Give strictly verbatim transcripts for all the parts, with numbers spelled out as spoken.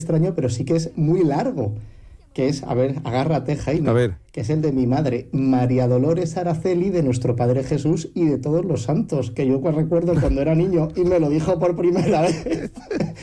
extraño, pero sí que es muy largo, que es, a ver, agárrate, Jaime, A ver. que es el de mi madre, María Dolores Araceli, de nuestro Padre Jesús y de todos los santos, que yo pues recuerdo cuando era niño y me lo dijo por primera vez,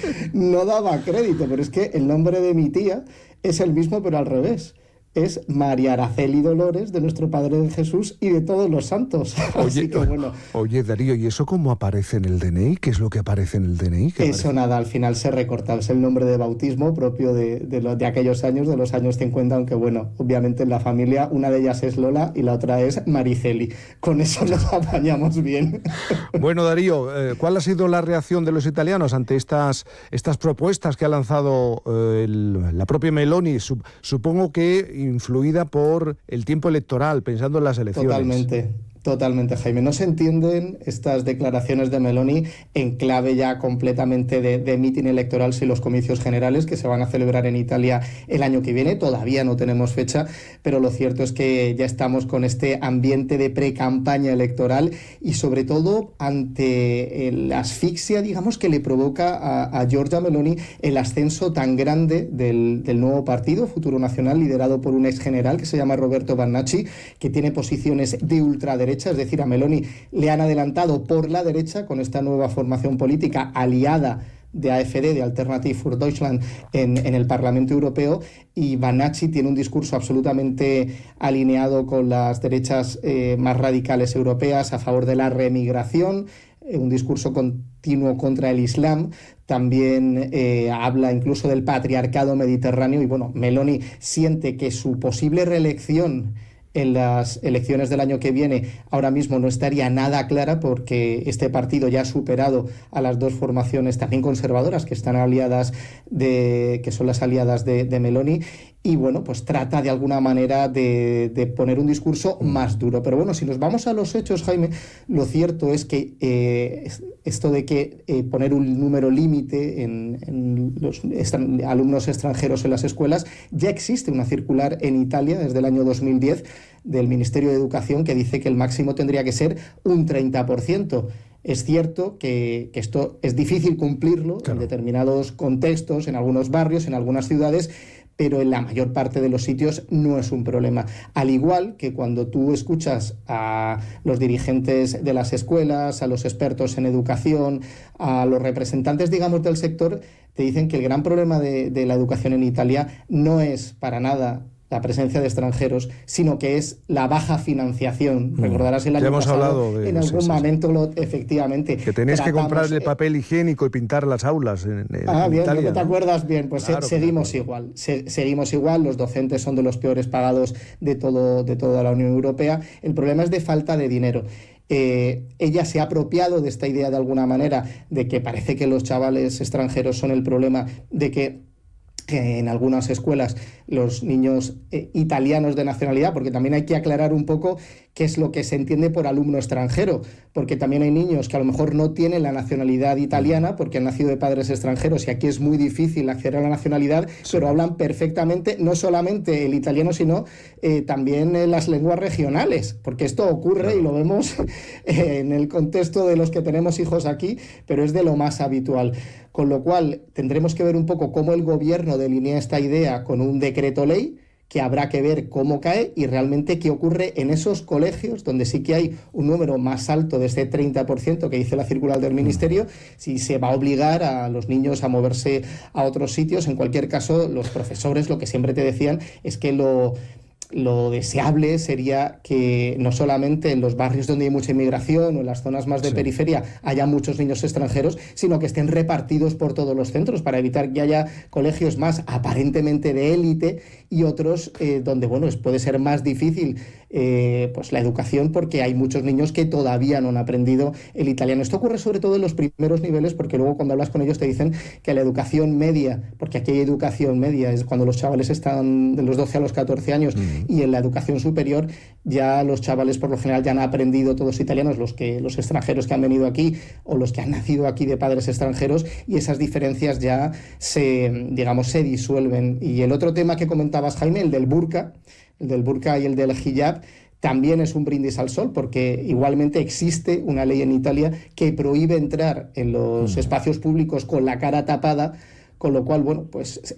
no daba crédito, pero es que el nombre de mi tía es el mismo, pero al revés. Es María Araceli Dolores, de nuestro Padre Jesús y de todos los santos. Oye, Así que bueno. Oye, Darío, ¿y eso cómo aparece en el D N I? ¿Qué es lo que aparece en el D N I? Eso aparece? nada, al final se recorta, es el nombre de bautismo propio de, de, lo, de aquellos años, de los años cincuenta, aunque bueno, obviamente en la familia una de ellas es Lola y la otra es Mariceli. Con eso nos apañamos bien. Bueno, Darío, eh, ¿cuál ha sido la reacción de los italianos ante estas, estas propuestas que ha lanzado eh, el, la propia Meloni? Sup, supongo que influida por el tiempo electoral, pensando en las elecciones. Totalmente. Totalmente, Jaime. No se entienden estas declaraciones de Meloni en clave ya completamente de, de mitin electoral si los comicios generales que se van a celebrar en Italia el año que viene. Todavía no tenemos fecha, pero lo cierto es que ya estamos con este ambiente de pre-campaña electoral y sobre todo ante la asfixia, digamos, que le provoca a, a Giorgia Meloni el ascenso tan grande del, del nuevo partido, Futuro Nacional, liderado por un ex general que se llama Roberto Bannacci, que tiene posiciones de ultraderecha. Es decir, a Meloni le han adelantado por la derecha con esta nueva formación política aliada de A F D, de Alternative for Deutschland, en, en el Parlamento Europeo, y Bannacci tiene un discurso absolutamente alineado con las derechas eh, más radicales europeas a favor de la reemigración, eh, un discurso continuo contra el Islam. También eh, habla incluso del patriarcado mediterráneo y bueno, Meloni siente que su posible reelección en las elecciones del año que viene ahora mismo no estaría nada clara porque este partido ya ha superado a las dos formaciones también conservadoras que están aliadas de, que son las aliadas de, de Meloni, y bueno, pues trata de alguna manera de, de poner un discurso más duro. Pero bueno, si nos vamos a los hechos, Jaime, lo cierto es que eh, esto de que eh, poner un número límite en, en los estran, alumnos extranjeros en las escuelas, ya existe una circular en Italia desde el año dos mil diez del Ministerio de Educación que dice que el máximo tendría que ser un treinta por ciento. Es cierto que, que esto es difícil cumplirlo, claro, en determinados contextos, en algunos barrios, en algunas ciudades, pero en la mayor parte de los sitios no es un problema. Al igual que cuando tú escuchas a los dirigentes de las escuelas, a los expertos en educación, a los representantes, digamos, del sector, te dicen que el gran problema de, de la educación en Italia no es para nada la presencia de extranjeros, sino que es la baja financiación. Mm. Recordarás el año ya hemos pasado, hablado de, en algún sí, sí, momento, lo, efectivamente. Que tenéis que comprar el papel higiénico y pintar las aulas en, en, ah, en bien, Italia, ¿no te ¿no? acuerdas? Bien, pues claro, se, seguimos claro. igual. Se, seguimos igual, los docentes son de los peores pagados de, todo, de toda la Unión Europea. El problema es de falta de dinero. Eh, ella se ha apropiado de esta idea de alguna manera, de que parece que los chavales extranjeros son el problema, de que que en algunas escuelas los niños eh, italianos de nacionalidad, porque también hay que aclarar un poco qué es lo que se entiende por alumno extranjero, porque también hay niños que a lo mejor no tienen la nacionalidad italiana porque han nacido de padres extranjeros y aquí es muy difícil acceder a la nacionalidad, sí, pero hablan perfectamente no solamente el italiano, sino eh, también eh, las lenguas regionales, porque esto ocurre, claro, y lo vemos eh, en el contexto de los que tenemos hijos aquí, pero es de lo más habitual. Con lo cual tendremos que ver un poco cómo el gobierno delinea esta idea con un decreto ley, que habrá que ver cómo cae y realmente qué ocurre en esos colegios donde sí que hay un número más alto de ese treinta por ciento que dice la circular del Ministerio, si se va a obligar a los niños a moverse a otros sitios. En cualquier caso, los profesores lo que siempre te decían es que lo... Lo deseable sería que no solamente en los barrios donde hay mucha inmigración o en las zonas más de sí. periferia haya muchos niños extranjeros, sino que estén repartidos por todos los centros para evitar que haya colegios más aparentemente de élite y otros eh, donde bueno, puede ser más difícil eh, pues la educación porque hay muchos niños que todavía no han aprendido el italiano. Esto ocurre sobre todo en los primeros niveles porque luego cuando hablas con ellos te dicen que la educación media, porque aquí hay educación media, es cuando los chavales están de los doce a los catorce años, mm. y en la educación superior ya los chavales por lo general ya han aprendido todos italianos, los que los extranjeros que han venido aquí o los que han nacido aquí de padres extranjeros, y esas diferencias ya se, digamos, se disuelven. Y el otro tema que comentabas, Jaime, el del burka, el del burka y el del hijab, también es un brindis al sol, porque igualmente existe una ley en Italia que prohíbe entrar en los espacios públicos con la cara tapada, con lo cual, bueno, pues